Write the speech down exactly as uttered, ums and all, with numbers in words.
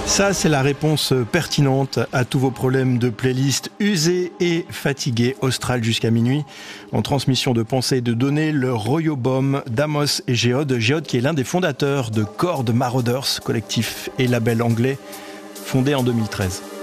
Ça, c'est la réponse pertinente à tous vos problèmes de playlist usés et fatigués. Austral jusqu'à minuit. En transmission de pensée et de données, le Royobom d'Amos et Géode. Géode qui est l'un des fondateurs de Chord Marauders, collectif et label anglais, fondé en deux mille treize.